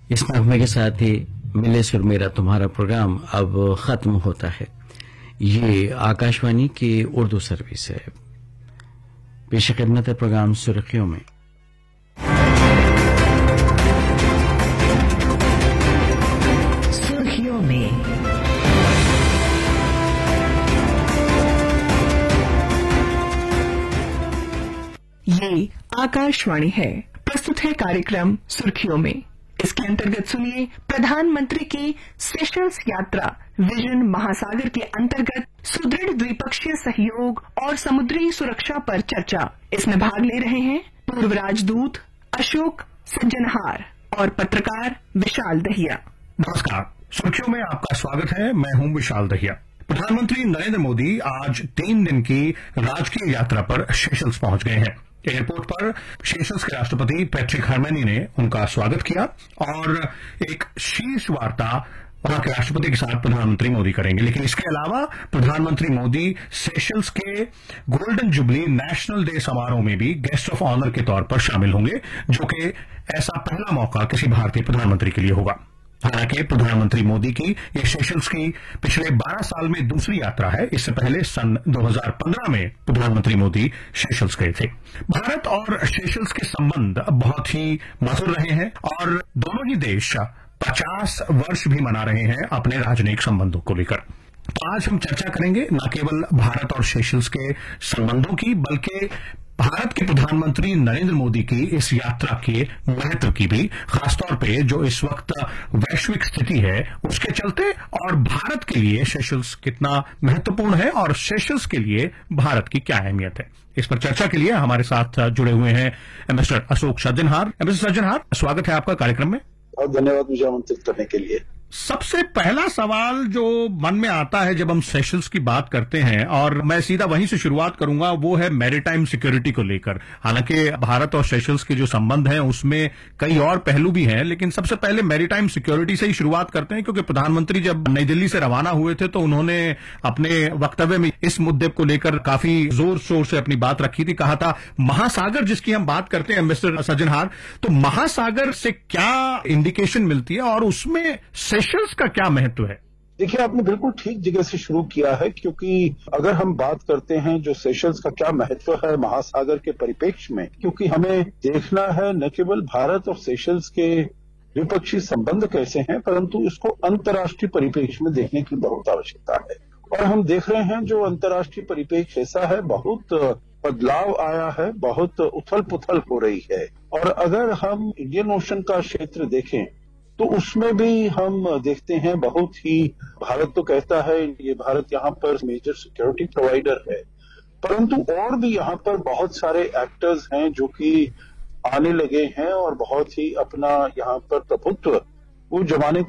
इस नगमे के साथ ही मिले सुर मेरा तुम्हारा प्रोग्राम अब खत्म होता है। ये आकाशवाणी की उर्दू सर्विस है। पेश खिदमत है प्रोग्राम सुर्खियों में। सुर्खियों में ये आकाशवाणी है। प्रस्तुत है कार्यक्रम सुर्खियों में। इसके अंतर्गत सुनिए प्रधानमंत्री की सेशल्स यात्रा, विजन महासागर के अंतर्गत सुदृढ़ द्विपक्षीय सहयोग और समुद्री सुरक्षा पर चर्चा। इसमें भाग ले रहे हैं पूर्व राजदूत अशोक सज्जनहार और पत्रकार विशाल दहिया। नमस्कार, सुर्खियों में आपका स्वागत है। मैं हूं विशाल दहिया। प्रधानमंत्री नरेंद्र मोदी आज 3 दिन की राजकीय यात्रा पर सेशल्स पहुंच गए हैं। एयरपोर्ट पर सेशल्स के राष्ट्रपति पैट्रिक हरमनी ने उनका स्वागत किया और एक शीर्ष वार्ता वहां के राष्ट्रपति के साथ प्रधानमंत्री मोदी करेंगे। लेकिन इसके अलावा प्रधानमंत्री मोदी सेशल्स के गोल्डन जुबली नेशनल डे समारोह में भी गेस्ट ऑफ ऑनर के तौर पर शामिल होंगे, जो कि ऐसा पहला मौका किसी भारतीय प्रधानमंत्री के लिए होगा। हालांकि प्रधानमंत्री मोदी की यह सेशल्स की पिछले 12 साल में दूसरी यात्रा है। इससे पहले सन 2015 में प्रधानमंत्री मोदी सेशल्स गए थे। भारत और सेशल्स के संबंध बहुत ही मधुर रहे हैं और दोनों ही देश 50 वर्ष भी मना रहे हैं अपने राजनयिक संबंधों को लेकर। तो आज हम चर्चा करेंगे न केवल भारत और सेशल्स के संबंधों की, बल्कि भारत के प्रधानमंत्री नरेंद्र मोदी की इस यात्रा के महत्व की भी, खासतौर पे जो इस वक्त वैश्विक स्थिति है उसके चलते, और भारत के लिए सेशल्स कितना महत्वपूर्ण है और सेशल्स के लिए भारत की क्या अहमियत है। इस पर चर्चा के लिए हमारे साथ जुड़े हुए हैं मिस्टर अशोक सज्जनहार। मिस्टर सज्जनहार, स्वागत है आपका कार्यक्रम में। बहुत धन्यवाद मुझे आमंत्रित करने के लिए। सबसे पहला सवाल जो मन में आता है जब हम सेशल्स की बात करते हैं, और मैं सीधा वहीं से शुरुआत करूंगा, वो है मैरीटाइम सिक्योरिटी को लेकर। हालांकि भारत और सेशल्स के जो संबंध हैं उसमें कई और पहलू भी हैं, लेकिन सबसे पहले मैरीटाइम सिक्योरिटी से ही शुरुआत करते हैं, क्योंकि प्रधानमंत्री जब नई दिल्ली से रवाना हुए थे तो उन्होंने अपने वक्तव्य में इस मुद्दे को लेकर काफी जोर शोर से अपनी बात रखी थी। कहा था महासागर जिसकी हम बात करते हैं मिस्टर सज्जनहार, तो महासागर से क्या इंडिकेशन मिलती है और उसमें सेशल्स का क्या महत्व है? देखिए, आपने बिल्कुल ठीक जगह से शुरू किया है, क्योंकि अगर हम बात करते हैं जो सेशल्स का क्या महत्व है महासागर के परिप्रेक्ष्य में, क्योंकि हमें देखना है न केवल भारत और सेशल्स के द्विपक्षीय संबंध कैसे हैं, परंतु इसको अंतर्राष्ट्रीय परिप्रेक्ष्य में देखने की बहुत आवश्यकता है। और हम देख रहे हैं जो अंतर्राष्ट्रीय परिप्रेक्ष्य ऐसा है, बहुत बदलाव आया है, बहुत उथल पुथल हो रही है। और अगर हम इंडियन ओशन का क्षेत्र देखें तो उसमें भी हम देखते हैं बहुत ही, भारत तो कहता है ये भारत यहाँ पर मेजर सिक्योरिटी प्रोवाइडर है, परंतु और भी यहाँ पर बहुत सारे एक्टर्स हैं जो कि आने लगे हैं और बहुत ही अपना यहाँ पर प्रभुत्व वो जमाने